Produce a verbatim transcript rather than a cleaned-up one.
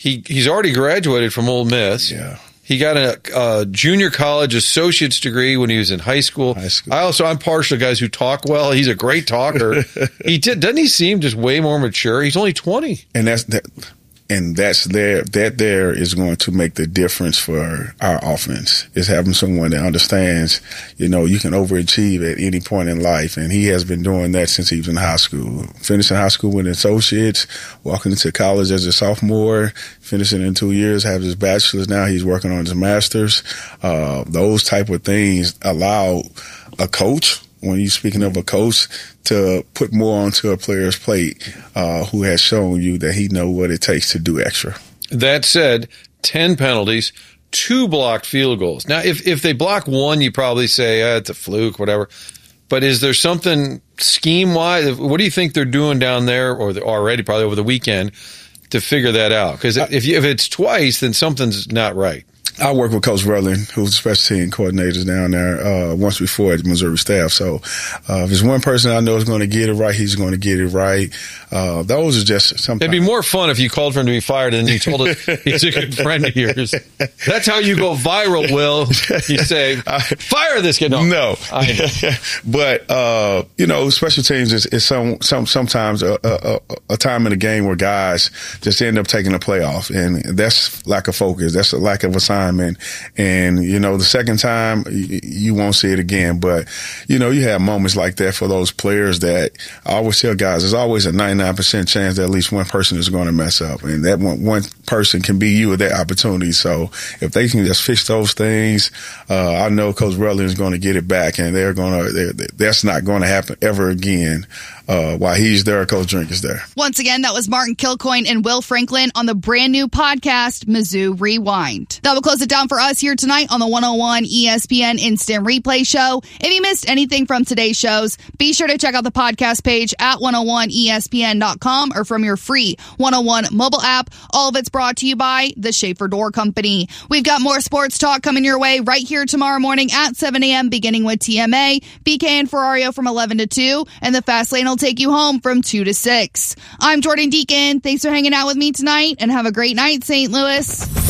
He He's already graduated from Ole Miss. Yeah. He got a, a junior college associate's degree when he was in high school. High school. I also, I'm partial to guys who talk well. He's a great talker. he did, doesn't he seem just way more mature? He's only twenty. And that's that. And that's there. That there is going to make the difference for our offense. Is having someone that understands, you know, you can overachieve at any point in life, and he has been doing that since he was in high school. Finishing high school with associates, walking into college as a sophomore, finishing in two years, have his bachelor's. Now he's working on his master's. Uh, those type of things allow a coach. When you're speaking of a coach, to put more onto a player's plate uh, who has shown you that he know what it takes to do extra. That said, ten penalties, two blocked field goals. Now, if, if they block one, you probably say, ah, it's a fluke, whatever. But is there something scheme-wise? What do you think they're doing down there, or already probably over the weekend, to figure that out? Because if, if it's twice, then something's not right. I work with Coach Rutland, who's the special team coordinator down there, uh, once before at the Missouri staff. So uh, if there's one person I know is going to get it right, he's going to get it right. Uh, those are just sometimes. It'd be more fun if you called for him to be fired and you told us he's a good friend of yours. That's how you go viral, Will. You say, fire this kid. No. No. I know. But, uh, you know, special teams is, is some, some, sometimes a, a, a time in the game where guys just end up taking a play off. And that's lack of focus. That's a lack of assignment. And, you know, the second time you, you won't see it again. But, you know, you have moments like that for those players that I always tell guys, there's always a ninety-nine percent chance that at least one person is going to mess up. And that one, one person can be you at that opportunity. So if they can just fix those things, uh, I know Coach Rutland is going to get it back, and they're going to, that's not going to happen ever again. Uh, while he's there, Coach Drink is there. Once again, that was Martin Kilcoyne and Will Franklin on the brand new podcast, Mizzou Rewind. That will close it down for us here tonight on the one oh one E S P N Instant Replay Show. If you missed anything from today's shows, be sure to check out the podcast page at one oh one E S P N dot com or from your free one oh one mobile app. All of it's brought to you by the Schaefer Door Company. We've got more sports talk coming your way right here tomorrow morning at seven a.m. beginning with T M A, B K and Ferrario from eleven to two, and the Fast Lane will take you home from two to six. I'm Jordan Deacon. Thanks for hanging out with me tonight, and have a great night, Saint Louis.